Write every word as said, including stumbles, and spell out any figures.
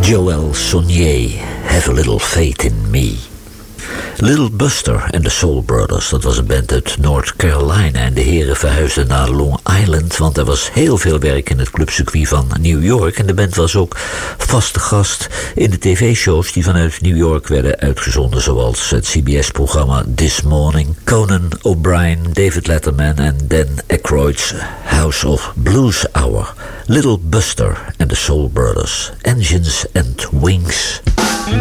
Joel Sonnier, Have a Little Faith in Me. Little Buster en de Soul Brothers, dat was een band uit North Carolina. En de heren verhuisden naar Long Island, want er was heel veel werk in het clubcircuit van New York. En de band was ook vaste gast in de tv-shows die vanuit New York werden uitgezonden, zoals het C B S-programma This Morning, Conan O'Brien, David Letterman en Dan Aykroyd's House of Blues Hour. Little Buster en de Soul Brothers, Engines and Wings.